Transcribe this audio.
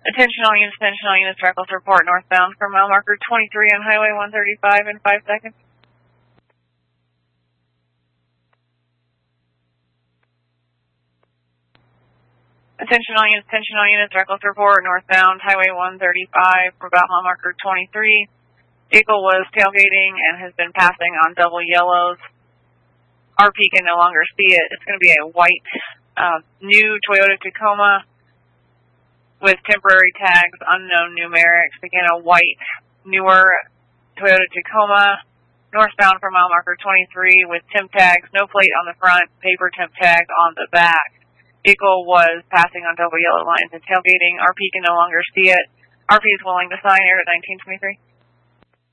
Attention all units, reckless report northbound for mile marker 23 on Highway 135 in 5 seconds. Attention all units, reckless report northbound Highway 135 for about mile marker 23. Vehicle was tailgating and has been passing on double yellows. RP can no longer see it. It's going to be a white, new Toyota Tacoma with temporary tags, unknown numerics. Again, a white, newer Toyota Tacoma, northbound for mile marker 23 with temp tags, no plate on the front, paper temp tag on the back. Vehicle was passing on double yellow lines and tailgating. RP can no longer see it. RP is willing to sign air at 1923.